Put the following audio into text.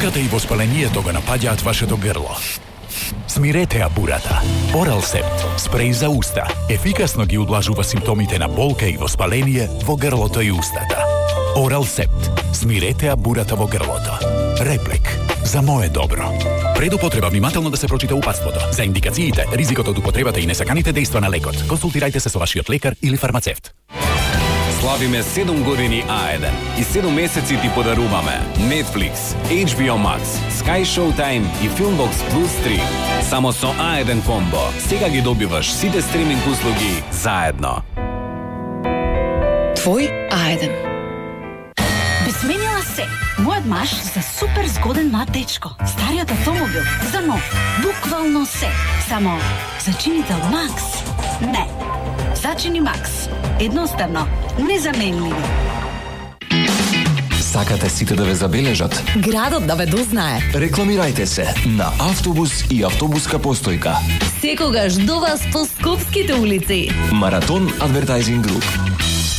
Болката и воспалението го напаѓаат вашето грло. Смирете ја бурата. Оралсепт, спреј за уста, ефикасно ги удлажува симптомите на болка и воспаление во грлото и устата. Оралсепт, смирете ја бурата во грлото. Реплик, за мое добро. Пред употреба внимателно да се прочита упатството. За индикациите, ризикот од употребата и несаканите дејства на лекот. Консултирајте се со вашиот лекар или фармацевт. Славиме 7 години А1 и 7 месеци ти подаруваме Netflix, HBO Max, Sky Showtime и Filmbox Plus 3. Само со А1 комбо. Сега ги добиваш сите стриминг услуги заедно. Твој А1. Би сменила се. Мојот маж за супер згоден млад дечко. Стариот автомобил за нов. Буквално се. Само зачинител Макс. Не. Зачини Макс. Едноставно, незаменливи. Сакате сите да ве забележат? Градот да ве дознае. Рекламирајте се на автобус и автобуска постојка. Секогаш до вас по скопските улици. Маратон Advertising Group.